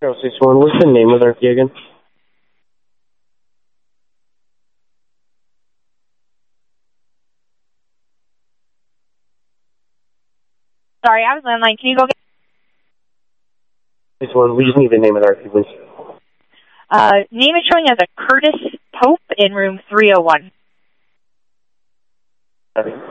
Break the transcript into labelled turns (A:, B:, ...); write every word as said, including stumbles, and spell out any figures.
A: zero six one, what's the name of the key again?
B: Sorry, I was landline. Can you go get...
A: This one, we just need the name of the key, please.
B: Uh, name is showing as a Curtis Pope in room three oh one.
A: Okay.